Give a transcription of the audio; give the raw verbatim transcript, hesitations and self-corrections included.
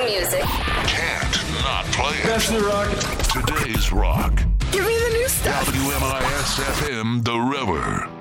new music. Can't not play it. Best of the rock. Today's rock. Give me the new stuff. W M I S F M, The River.